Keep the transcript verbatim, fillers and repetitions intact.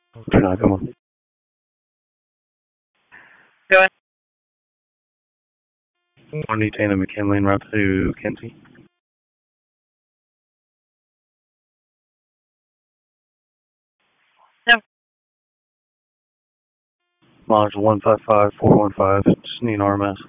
two nine, come on. Go ahead. one detain a McKinley en route to Kenty. No. Mileage one five five four one five, just need an R M S.